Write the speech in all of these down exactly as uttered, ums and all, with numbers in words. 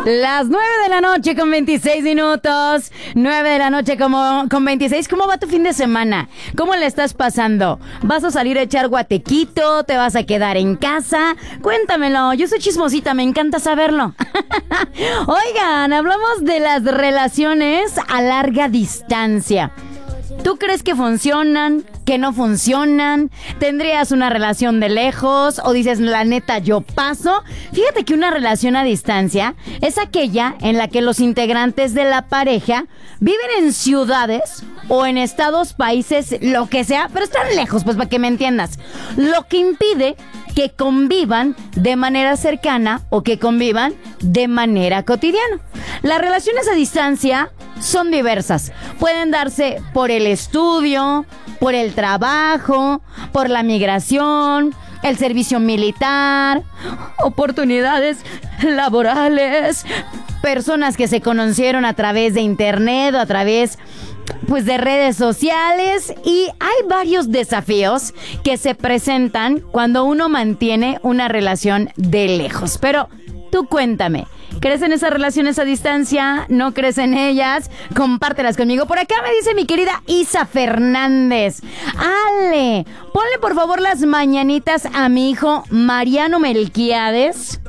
Las nueve de la noche con veintiséis minutos. Nueve de la noche como, con veintiséis. ¿Cómo va tu fin de semana? ¿Cómo le estás pasando? ¿Vas a salir a echar guatequito? ¿Te vas a quedar en casa? Cuéntamelo. Yo soy chismosita, me encanta saberlo. Oigan, hablamos de las relaciones a larga distancia. ¿Tú crees que funcionan? ¿Que no funcionan? ¿Tendrías una relación de lejos? ¿O dices, la neta, yo paso? Fíjate que una relación a distancia es aquella en la que los integrantes de la pareja viven en ciudades o en estados, países, lo que sea, pero están lejos, pues para que me entiendas. Lo que impide que convivan de manera cercana o que convivan de manera cotidiana. Las relaciones a distancia son diversas. Pueden darse por el estudio, por el trabajo, por la migración, el servicio militar, oportunidades laborales, personas que se conocieron a través de internet o a través pues de redes sociales, y hay varios desafíos que se presentan cuando uno mantiene una relación de lejos. Pero tú cuéntame, ¿crees en esas relaciones a distancia? ¿No crees en ellas? Compártelas conmigo. Por acá me dice mi querida Isa Fernández: Ale, ponle por favor las mañanitas a mi hijo Mariano Melquiades.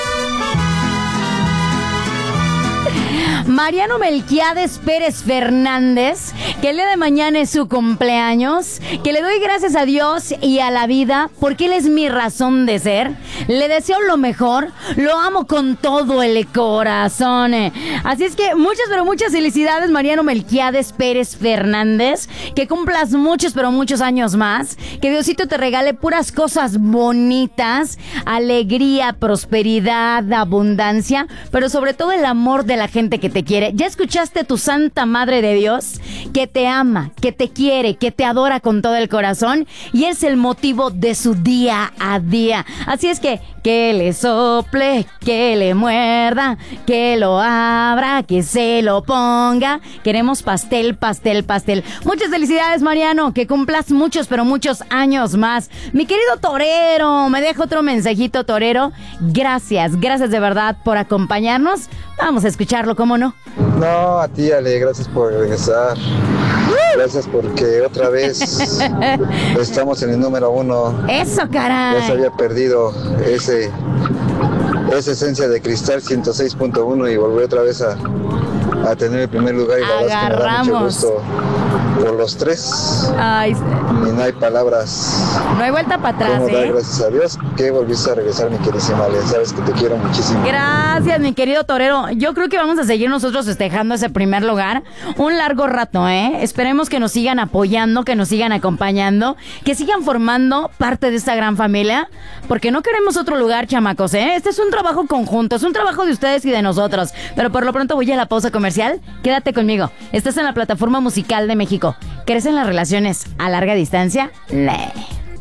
Mariano Melquiades Pérez Fernández, que el día de mañana es su cumpleaños, que le doy gracias a Dios y a la vida porque él es mi razón de ser. Le deseo lo mejor, lo amo con todo el corazón. Así es que muchas, pero muchas felicidades, Mariano Melquiades Pérez Fernández, que cumplas muchos, pero muchos años más, que Diosito te regale puras cosas bonitas, alegría, prosperidad, abundancia, pero sobre todo el amor de la gente que te quiere. ¿Ya escuchaste a tu Santa Madre de Dios? Que te ama, que te quiere, que te adora con todo el corazón, y es el motivo de su día a día. Así es que que le sople, que le muerda, que lo abra, que se lo ponga. Queremos pastel, pastel, pastel. Muchas felicidades, Mariano, que cumplas muchos, pero muchos años más. Mi querido Torero, me deja otro mensajito, Torero. Gracias, gracias de verdad por acompañarnos. Vamos a escucharlo, ¿cómo no? No, a ti, Ale, gracias por regresar. Gracias porque otra vez estamos en el número uno. Eso, caray. Ya se había perdido ese esa esencia de Cristal ciento seis punto uno y volví otra vez a, a tener el primer lugar, y la verdad es que me da mucho gusto por los tres. Ay, y no hay palabras. No hay vuelta para atrás, ¿Cómo dar ¿eh? gracias a Dios que volviste a regresar, mi queridísima Ale? Sabes que te quiero muchísimo. Gracias, mi querido Torero. Yo creo que vamos a seguir nosotros festejando ese primer lugar un largo rato, ¿eh? Esperemos que nos sigan apoyando, que nos sigan acompañando, que sigan formando parte de esta gran familia, porque no queremos otro lugar, chamacos, ¿eh? Este es un trabajo conjunto, es un trabajo de ustedes y de nosotros. Pero por lo pronto voy a la pausa comercial. Quédate conmigo. Estás en la plataforma musical de México. ¿Crees en las relaciones a larga distancia? Le.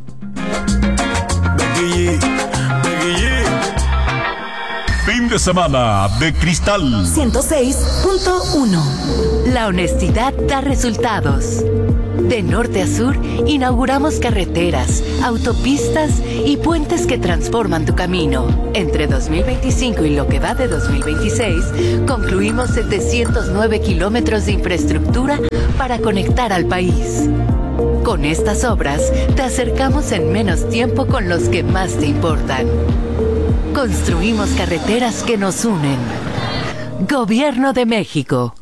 Fin de semana de Cristal ciento seis punto uno. La honestidad da resultados. De norte a sur, inauguramos carreteras, autopistas y puentes que transforman tu camino. Entre dos mil veinticinco y lo que va de dos mil veintiséis, concluimos setecientos nueve kilómetros de infraestructura para conectar al país. Con estas obras, te acercamos en menos tiempo con los que más te importan. Construimos carreteras que nos unen. Gobierno de México.